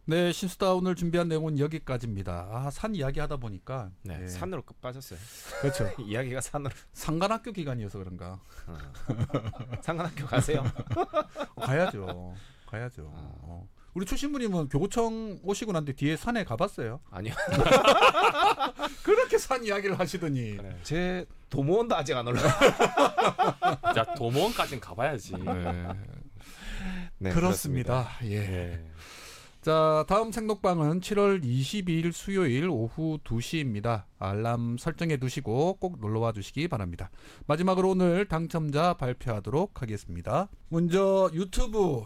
네, 신수다 오늘 준비한 내용은 여기까지입니다. 아, 산 이야기 하다 보니까. 네, 예. 산으로 끝 빠졌어요. 그렇죠. 이야기가 산으로. 상관학교 기간이어서 그런가. 상관학교 가세요. 가야죠. 우리 출신부님은 교구청 오시고 난 뒤 뒤에 산에 가봤어요? 아니요. 그렇게 산 이야기를 하시더니. 네. 제 도모원도 아직 안 올라. 자, 도모원까지는 가봐야지. 네, 그렇습니다. 예. 예. 자, 다음 생독방은 7월 22일 수요일 오후 2시입니다. 알람 설정해 두시고 꼭 놀러와 주시기 바랍니다. 마지막으로 오늘 당첨자 발표하도록 하겠습니다. 먼저 유튜브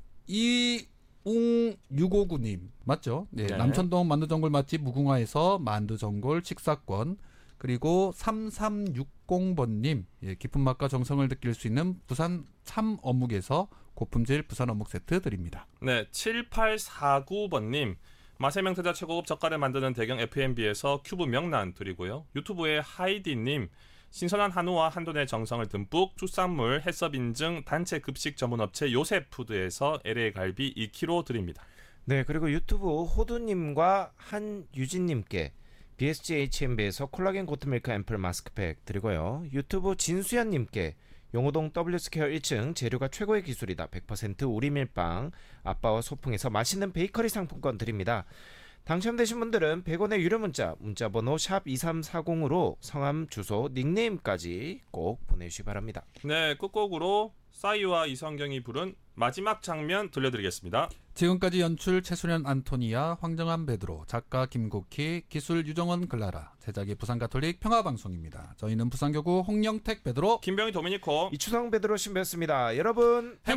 이웅659님 맞죠? 네, 네. 남천동 만두전골 맛집 무궁화에서 만두전골 식사권, 그리고 3360번님 예, 깊은 맛과 정성을 느낄 수 있는 부산 참어묵에서 고품질 부산 어묵 세트 드립니다. 네, 7849번님. 맛의 명태자 최고급 젓갈을 만드는 대경 F&B에서 큐브 명란 드리고요. 유튜브에 하이디님. 신선한 한우와 한돈의 정성을 듬뿍 축산물 해썹 인증 단체 급식 전문업체 요셉푸드에서 LA 갈비 2kg 드립니다. 네, 그리고 유튜브 호두님과 한유진님께 BSG H&B에서 콜라겐 고트밀크 앰플 마스크팩 드리고요. 유튜브 진수연님께 용호동 W스퀘어 1층 재료가 최고의 기술이다 100% 우리 밀빵 아빠와 소풍에서 맛있는 베이커리 상품권 드립니다. 당첨되신 분들은 100원의 유료 문자번호 샵 2340으로 성함, 주소, 닉네임까지 꼭 보내주시기 바랍니다. 네, 끝곡으로 싸이와 이성경이 부른 마지막 장면 들려드리겠습니다. 지금까지 연출 최수련 안토니아, 황정한 베드로, 작가 김국희, 기술 유정원 글라라, 제작이 부산가톨릭 평화방송입니다. 저희는 부산교구 홍영택 베드로, 김병희 도미니코 이추성 베드로 신배였습니다. 여러분